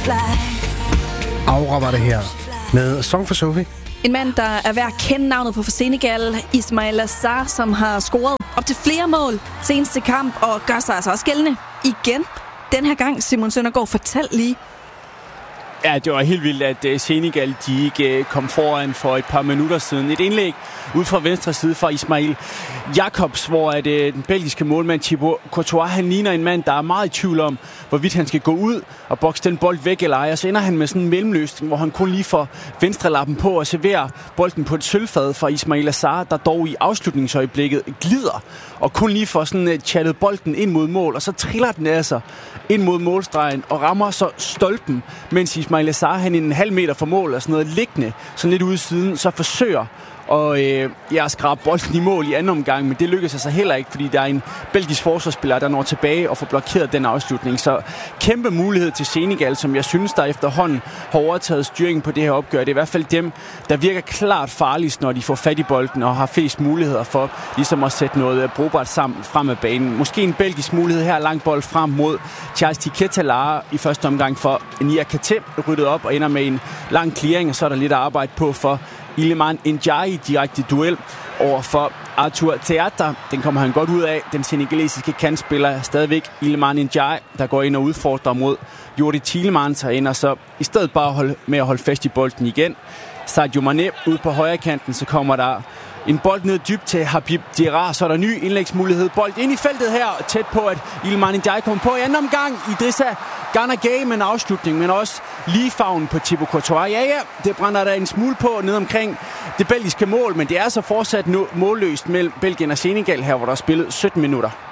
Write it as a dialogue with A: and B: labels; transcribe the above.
A: Aura var det her med Song for Sophie.
B: En mand, der er værd at kende navnet på for Senegal, Ismaïla Sarr, som har scoret op til flere mål seneste kamp og gør sig altså også gældende igen. Den her gang, Simon Søndergaard, fortæl lige.
C: Ja, det var helt vildt, at Senegal de ikke kom foran for et par minutter siden. Et indlæg ud fra venstre side fra Ismail Jakobs, hvor den belgiske målmand Thibaut Courtois, han ligner en mand, der er meget i tvivl om, hvorvidt han skal gå ud og bokse den bold væk eller ej. Og så ender han med sådan en mellemløsning, hvor han kun lige får venstrelappen på og serverer bolden på et sølvfad fra Ismaïla Sarr, der dog i afslutningsøjeblikket glider og kun lige får sådan chattet bolden ind mod mål, og så triller den altså ind mod målstregen og rammer så stolpen, mens Ismaïla Sarr, han en halv meter fra mål og sådan noget liggende, sådan lidt ude i siden, så forsøger at skrabe bolden i mål i anden omgang, men det lykkedes altså heller ikke, fordi der er en belgisk forsvarsspiller, der når tilbage og får blokeret den afslutning. Så kæmpe mulighed til Senegal, som jeg synes, der efterhånden har overtaget styringen på det her opgør. Det er i hvert fald dem, der virker klart farligst, når de får fat i bolden og har flest muligheder for ligesom at sætte noget brugbart sammen frem af banen. Måske en belgisk mulighed her, lang bold frem mod Charles Tiketalara i første omgang for Nia Kate, ryddet op og ender med en lang clearing, og så er der lidt arbejde på for Iliman Ndiaye, direkte duel over for Arthur Theata. Den kommer han godt ud af. Den senegalesiske kantspiller er stadigvæk Iliman Ndiaye, der går ind og udfordrer mod Jordi Tielemans herinde, og så i stedet bare med at holde fast i bolden igen. Sadio Mané ude på højre kanten, så kommer der en bold ned dybt til Habib Diarra, så er der ny indlægsmulighed. Bold ind i feltet her, tæt på at Iliman Ndiaye kommer på i anden omgang. Idrissa Gana Gueye med en afslutning, men også lige favnen på Thibaut Courtois. Ja, det brænder der en smule på ned omkring det belgiske mål, men det er så fortsat nu målløst mellem Belgien og Senegal her, hvor der er spillet 17 minutter.